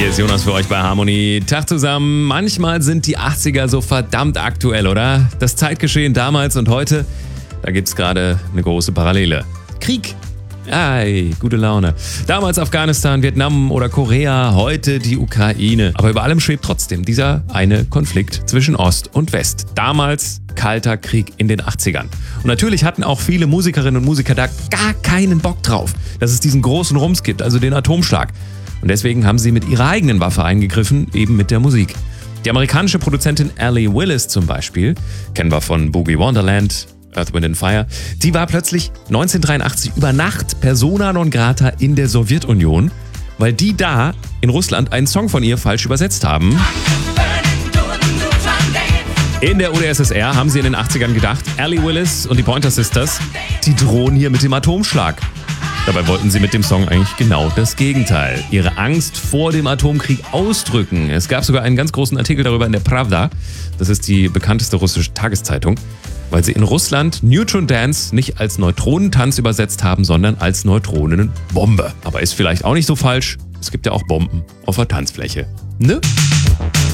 Hier ist Jonas für euch bei Harmony. Tag zusammen. Manchmal sind die 80er so verdammt aktuell, oder? Das Zeitgeschehen damals und heute, da gibt's gerade eine große Parallele. Krieg. Ei, gute Laune. Damals Afghanistan, Vietnam oder Korea, heute die Ukraine. Aber über allem schwebt trotzdem dieser eine Konflikt zwischen Ost und West. Damals kalter Krieg in den 80ern. Und natürlich hatten auch viele Musikerinnen und Musiker da gar keinen Bock drauf, dass es diesen großen Rums gibt, also den Atomschlag. Und deswegen haben sie mit ihrer eigenen Waffe eingegriffen, eben mit der Musik. Die amerikanische Produzentin Allee Willis zum Beispiel, kennen wir von Boogie Wonderland, Earth, Wind & Fire, die war plötzlich 1983 über Nacht persona non grata in der Sowjetunion, weil die da in Russland einen Song von ihr falsch übersetzt haben. In der UdSSR haben sie in den 80ern gedacht, Allee Willis und die Pointer Sisters, die drohen hier mit dem Atomschlag. Dabei wollten sie mit dem Song eigentlich genau das Gegenteil. Ihre Angst vor dem Atomkrieg ausdrücken. Es gab sogar einen ganz großen Artikel darüber in der Pravda. Das ist die bekannteste russische Tageszeitung. Weil sie in Russland Neutron Dance nicht als Neutronentanz übersetzt haben, sondern als Neutronenbombe. Aber ist vielleicht auch nicht so falsch. Es gibt ja auch Bomben auf der Tanzfläche. Ne?